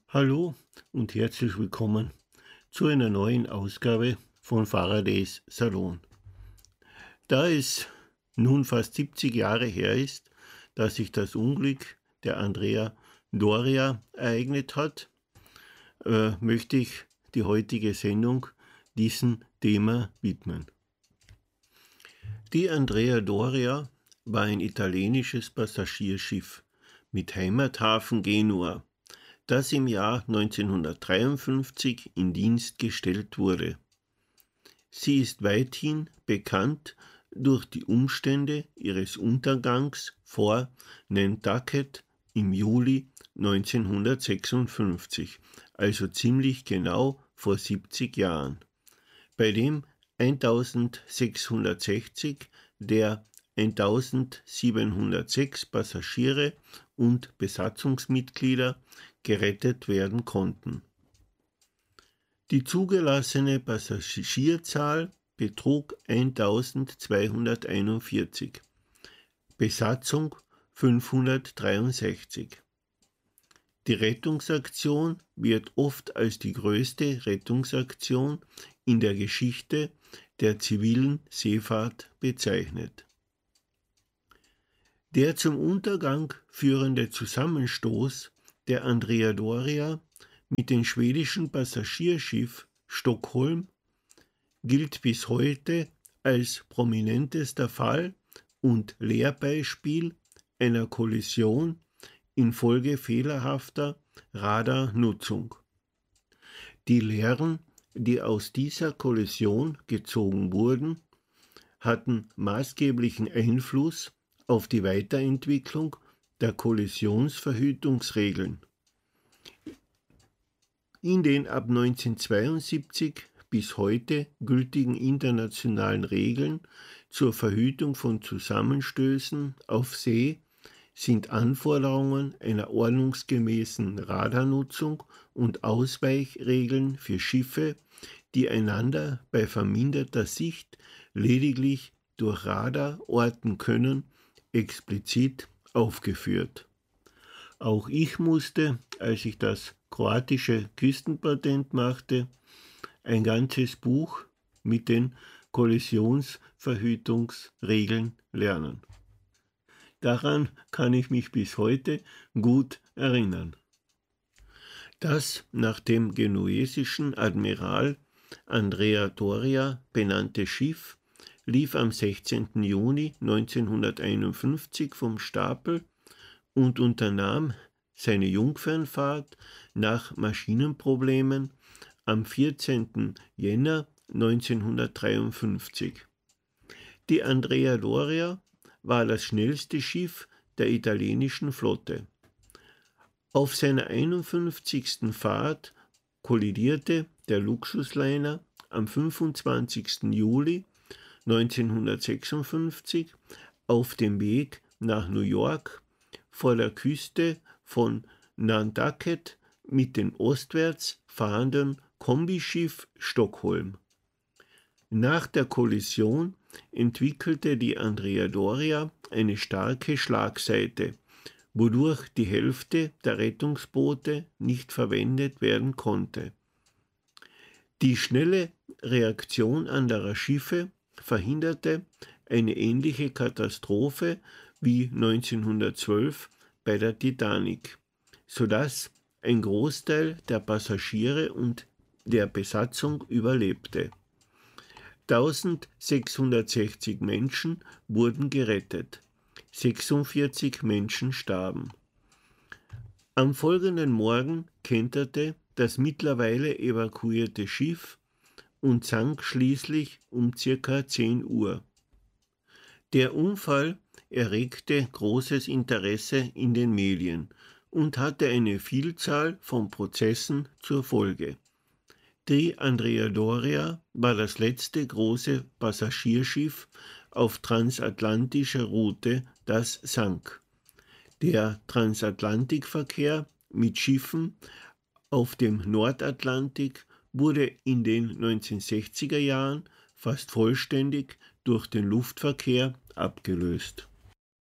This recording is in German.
Hallo und herzlich willkommen zu einer neuen Ausgabe von Faradays Salon. Da es nun fast 70 Jahre her ist, dass sich das Unglück der Andrea Doria ereignet hat, möchte ich die heutige Sendung diesem Thema widmen. Die Andrea Doria war ein italienisches Passagierschiff mit Heimathafen Genua, das im Jahr 1953 in Dienst gestellt wurde. Sie ist weithin bekannt durch die Umstände ihres Untergangs vor Nantucket im Juli 1956, also ziemlich genau vor 70 Jahren, bei dem 1660 der 1706 Passagiere und Besatzungsmitglieder gerettet werden konnten. Die zugelassene Passagierzahl betrug 1241, Besatzung 563. Die Rettungsaktion wird oft als die größte Rettungsaktion in der Geschichte der zivilen Seefahrt bezeichnet. Der zum Untergang führende Zusammenstoß der Andrea Doria mit dem schwedischen Passagierschiff Stockholm gilt bis heute als prominentester Fall und Lehrbeispiel einer Kollision infolge fehlerhafter Radarnutzung. Die Lehren, die aus dieser Kollision gezogen wurden, hatten maßgeblichen Einfluss auf die Weiterentwicklung der Kollisionsverhütungsregeln. In den ab 1972 bis heute gültigen internationalen Regeln zur Verhütung von Zusammenstößen auf See sind Anforderungen einer ordnungsgemäßen Radarnutzung und Ausweichregeln für Schiffe, die einander bei verminderter Sicht lediglich durch Radar orten können, explizit aufgeführt. Auch ich musste, als ich das kroatische Küstenpatent machte, ein ganzes Buch mit den Kollisionsverhütungsregeln lernen. Daran kann ich mich bis heute gut erinnern. Das nach dem genuesischen Admiral Andrea Doria benannte Schiff lief am 16. Juni 1951 vom Stapel und unternahm seine Jungfernfahrt nach Maschinenproblemen am 14. Jänner 1953. Die Andrea Doria war das schnellste Schiff der italienischen Flotte. Auf seiner 51. Fahrt kollidierte der Luxusliner am 25. Juli 1956 auf dem Weg nach New York vor der Küste von Nantucket mit dem ostwärts fahrenden Kombischiff Stockholm. Nach der Kollision entwickelte die Andrea Doria eine starke Schlagseite, wodurch die Hälfte der Rettungsboote nicht verwendet werden konnte. Die schnelle Reaktion anderer Schiffe verhinderte eine ähnliche Katastrophe wie 1912 bei der Titanic, sodass ein Großteil der Passagiere und der Besatzung überlebte. 1660 Menschen wurden gerettet, 46 Menschen starben. Am folgenden Morgen kenterte das mittlerweile evakuierte Schiff und sank schließlich um ca. 10 Uhr. Der Unfall erregte großes Interesse in den Medien und hatte eine Vielzahl von Prozessen zur Folge. Die Andrea Doria war das letzte große Passagierschiff auf transatlantischer Route, das sank. Der Transatlantikverkehr mit Schiffen auf dem Nordatlantik wurde in den 1960er Jahren fast vollständig durch den Luftverkehr abgelöst.